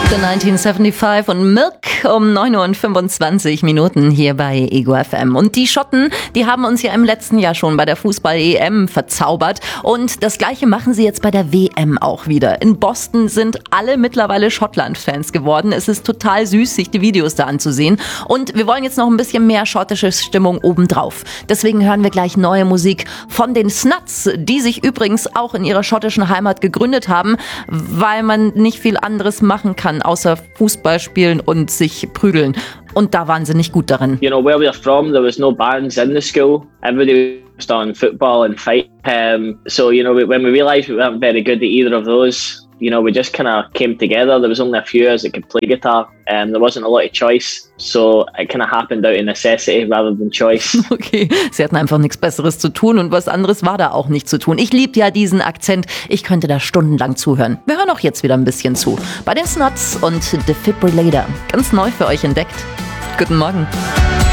The 1975 und Milk um 9:25 hier bei Ego FM. Und die Schotten, die haben uns ja im letzten Jahr schon bei der Fußball-EM verzaubert. Und das Gleiche machen sie jetzt bei der WM auch wieder. In Boston sind alle mittlerweile Schottland-Fans geworden. Es ist total süß, sich die Videos da anzusehen. Und wir wollen jetzt noch ein bisschen mehr schottische Stimmung obendrauf. Deswegen hören wir gleich neue Musik von den Snuts, die sich übrigens auch in ihrer schottischen Heimat gegründet haben, weil man nicht viel anderes machen kann, außer Fußball spielen und sich prügeln. Und da waren sie nicht gut darin. You know, where we're from, there was no bands in the school. Everybody was on football and fight. So, you know, when we realised we weren't very good at either of those, you know, we just kind of came together. There was only a few of us that could play guitar. There wasn't a lot of choice. So it kind of happened out of necessity rather than choice. Okay, sie hatten einfach nichts Besseres zu tun und was anderes war da auch nicht zu tun. Ich liebe ja diesen Akzent. Ich könnte da stundenlang zuhören. Wir hören auch jetzt wieder ein bisschen zu. Bei den Snuts und Defibrillator. Ganz neu für euch entdeckt. Guten Morgen.